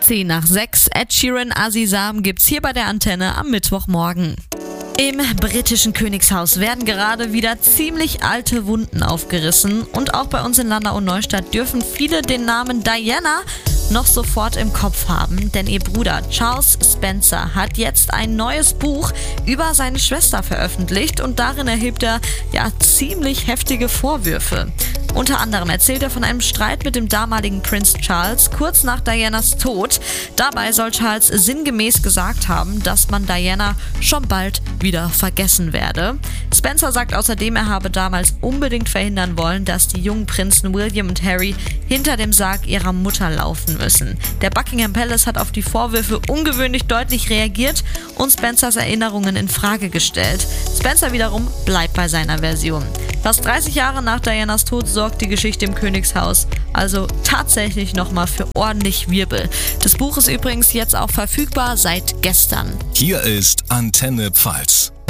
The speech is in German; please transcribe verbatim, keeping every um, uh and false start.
zehn nach sechs, Ed Sheeran, Azizam gibt's hier bei der Antenne am Mittwochmorgen. Im britischen Königshaus werden gerade wieder ziemlich alte Wunden aufgerissen und auch bei uns in Landau und Neustadt dürfen viele den Namen Diana noch sofort im Kopf haben, denn ihr Bruder Charles Spencer hat jetzt ein neues Buch über seine Schwester veröffentlicht und darin erhebt er ja ziemlich heftige Vorwürfe. Unter anderem erzählt er von einem Streit mit dem damaligen Prinz Charles kurz nach Dianas Tod. Dabei soll Charles sinngemäß gesagt haben, dass man Diana schon bald wieder vergessen werde. Spencer sagt außerdem, er habe damals unbedingt verhindern wollen, dass die jungen Prinzen William und Harry hinter dem Sarg ihrer Mutter laufen müssen. Der Buckingham Palace hat auf die Vorwürfe ungewöhnlich deutlich reagiert und Spencers Erinnerungen in Frage gestellt. Spencer wiederum bleibt bei seiner Version. Fast dreißig Jahre nach Dianas Tod sorgt die Geschichte im Königshaus also tatsächlich nochmal für ordentlich Wirbel. Das Buch ist übrigens jetzt auch verfügbar seit gestern. Hier ist Antenne Pfalz.